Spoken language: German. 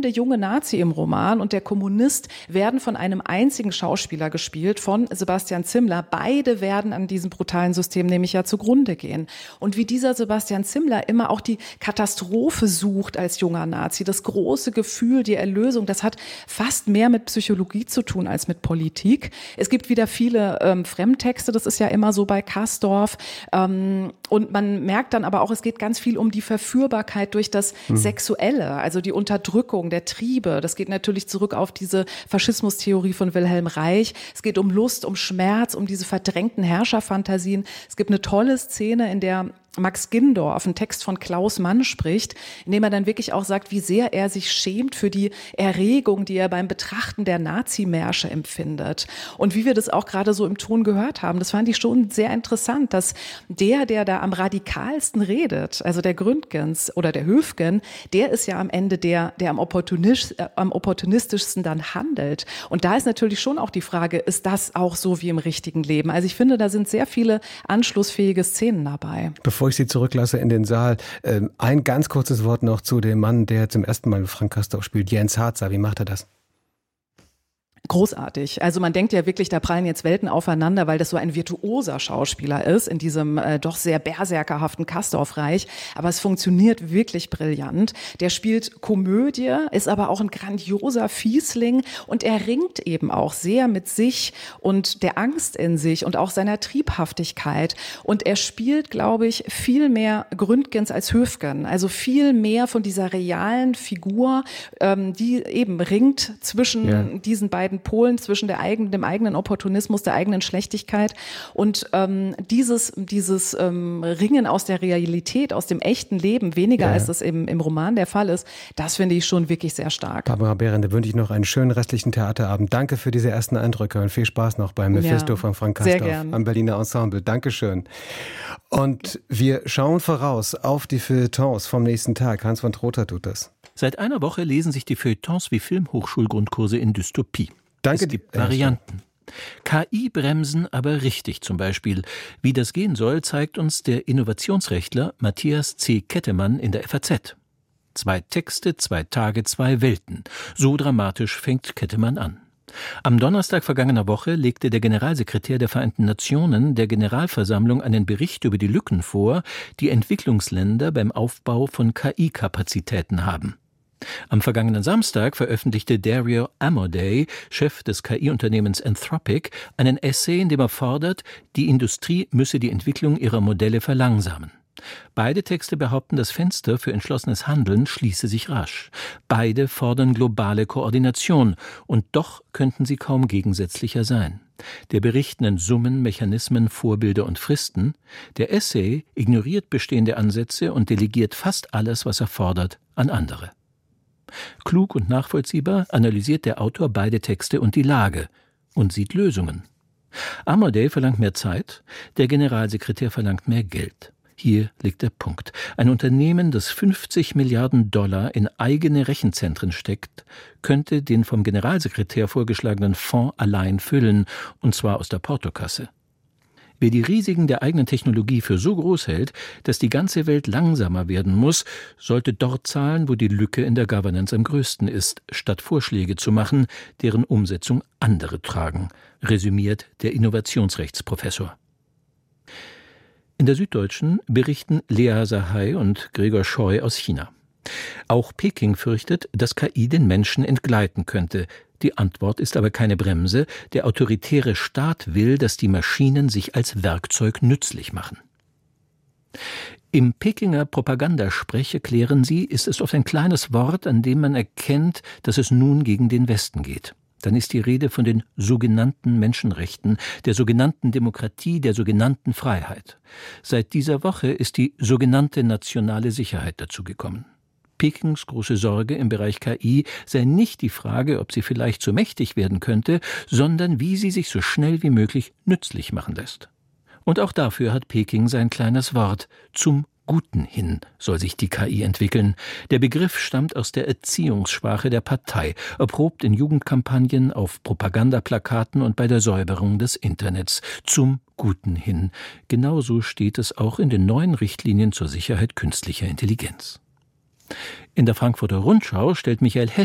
blinde junge Nazi im Roman und der Kommunist werden von einem einzigen Schauspieler gespielt, von Sebastian Zimmler. Beide werden an diesem brutalen System nämlich ja zugrunde gehen. Und wie dieser Sebastian Zimmler immer auch die Katastrophe sucht als junger Nazi, das große Gefühl, die Erlösung, das hat fast mehr mit Psychologie zu tun als mit Politik. Es gibt wieder viele Fremdtexte, das ist ja immer so bei Kastorf. Und man merkt dann aber auch, es geht ganz viel um die Verführbarkeit durch das Sexuelle, also die Unterdrückung der Triebe. Das geht natürlich zurück auf diese Faschismustheorie von Wilhelm Reich. Es geht um Lust, um Schmerz, um diese verdrängten Herrscherfantasien. Es gibt eine tolle Szene, in der Max Gindorf einen Text von Klaus Mann spricht, in dem er dann wirklich auch sagt, wie sehr er sich schämt für die Erregung, die er beim Betrachten der Nazimärsche empfindet. Und wie wir das auch gerade so im Ton gehört haben, das fand ich schon sehr interessant, dass der da am radikalsten redet, also der Gründgens oder der Höfgen, der ist ja am Ende der am opportunistischsten dann handelt. Und da ist natürlich schon auch die Frage, ist das auch so wie im richtigen Leben? Also ich finde, da sind sehr viele anschlussfähige Szenen dabei. Bevor ich Sie zurücklasse in den Saal, ein ganz kurzes Wort noch zu dem Mann, der zum ersten Mal Frank Kastorf spielt, Jens Harzer. Wie macht er das? Großartig. Also man denkt ja wirklich, da prallen jetzt Welten aufeinander, weil das so ein virtuoser Schauspieler ist in diesem doch sehr berserkerhaften Kastorf-Reich. Aber es funktioniert wirklich brillant. Der spielt Komödie, ist aber auch ein grandioser Fiesling und er ringt eben auch sehr mit sich und der Angst in sich und auch seiner Triebhaftigkeit. Und er spielt, glaube ich, viel mehr Gründgens als Höfgen. Also viel mehr von dieser realen Figur, die eben ringt zwischen diesen beiden Polen, zwischen dem eigenen Opportunismus, der eigenen Schlechtigkeit und dieses Ringen aus der Realität, aus dem echten Leben, weniger als das im Roman der Fall ist, das finde ich schon wirklich sehr stark. Barbara Behrende, wünsche ich noch einen schönen restlichen Theaterabend. Danke für diese ersten Eindrücke und viel Spaß noch beim Mephisto von Frank Kastorf am Berliner Ensemble. Dankeschön. Und wir schauen voraus auf die Feuilletons vom nächsten Tag. Hans von Trotha tut das. Seit einer Woche lesen sich die Feuilletons wie Filmhochschulgrundkurse in Dystopie. Danke. Es gibt Varianten. KI-Bremsen aber richtig zum Beispiel. Wie das gehen soll, zeigt uns der Innovationsrechtler Matthias C. Kettemann in der FAZ. 2 Texte, 2 Tage, 2 Welten. So dramatisch fängt Kettemann an. Am Donnerstag vergangener Woche legte der Generalsekretär der Vereinten Nationen der Generalversammlung einen Bericht über die Lücken vor, die Entwicklungsländer beim Aufbau von KI-Kapazitäten haben. Am vergangenen Samstag veröffentlichte Dario Amodei, Chef des KI-Unternehmens Anthropic, einen Essay, in dem er fordert, die Industrie müsse die Entwicklung ihrer Modelle verlangsamen. Beide Texte behaupten, das Fenster für entschlossenes Handeln schließe sich rasch. Beide fordern globale Koordination, und doch könnten sie kaum gegensätzlicher sein. Der Bericht nennt Summen, Mechanismen, Vorbilder und Fristen. Der Essay ignoriert bestehende Ansätze und delegiert fast alles, was er fordert, an andere. Klug und nachvollziehbar analysiert der Autor beide Texte und die Lage und sieht Lösungen. Amodei verlangt mehr Zeit, der Generalsekretär verlangt mehr Geld. Hier liegt der Punkt. Ein Unternehmen, das 50 Milliarden Dollar in eigene Rechenzentren steckt, könnte den vom Generalsekretär vorgeschlagenen Fonds allein füllen, und zwar aus der Portokasse. Wer die Risiken der eigenen Technologie für so groß hält, dass die ganze Welt langsamer werden muss, sollte dort zahlen, wo die Lücke in der Governance am größten ist, statt Vorschläge zu machen, deren Umsetzung andere tragen, resümiert der Innovationsrechtsprofessor. In der Süddeutschen berichten Lea Sahai und Gregor Scheu aus China. Auch Peking fürchtet, dass KI den Menschen entgleiten könnte. Die Antwort ist aber keine Bremse. Der autoritäre Staat will, dass die Maschinen sich als Werkzeug nützlich machen. Im Pekinger Propagandasprech, erklären sie, ist es oft ein kleines Wort, an dem man erkennt, dass es nun gegen den Westen geht. Dann ist die Rede von den sogenannten Menschenrechten, der sogenannten Demokratie, der sogenannten Freiheit. Seit dieser Woche ist die sogenannte nationale Sicherheit dazugekommen. Pekings große Sorge im Bereich KI sei nicht die Frage, ob sie vielleicht zu mächtig werden könnte, sondern wie sie sich so schnell wie möglich nützlich machen lässt. Und auch dafür hat Peking sein kleines Wort: zum Guten hin soll sich die KI entwickeln. Der Begriff stammt aus der Erziehungssprache der Partei, erprobt in Jugendkampagnen, auf Propagandaplakaten und bei der Säuberung des Internets. Zum Guten hin. Genauso steht es auch in den neuen Richtlinien zur Sicherheit künstlicher Intelligenz. In der Frankfurter Rundschau stellt Michael Hess